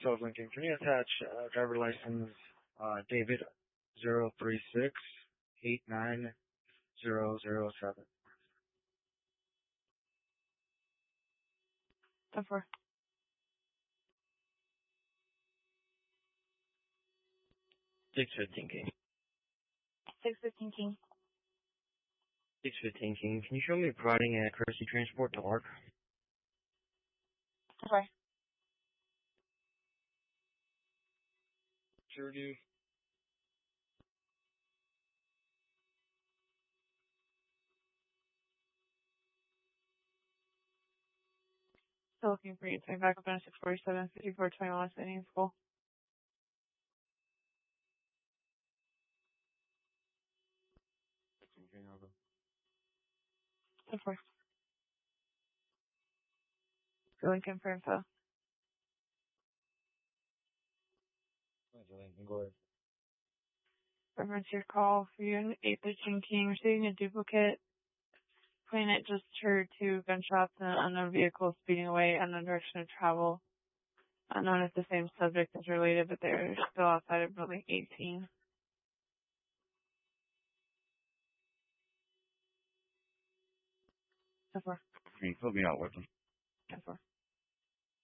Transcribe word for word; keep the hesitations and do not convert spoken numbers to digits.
So Lincoln, can you attach uh, driver license uh, David zero three six eight nine zero zero seven? ten four. six fifteen King. six fifteen King. six fifteen King. Can you show me providing a courtesy transport to ARC? Okay. Sure do. Still looking for you. Turn back up on six forty-seven, fifty-four twenty-one, sending school. ten four. Lincoln for info. Lincoln, go ahead. Reference your call for you and eight thirteen King. Receiving a duplicate. Putting it just heard two gunshots and an unknown vehicle speeding away, unknown direction of travel. Unknown if the same subject is related, but they're still outside of building eighteen. ten four. Can you put me out with them? ten four.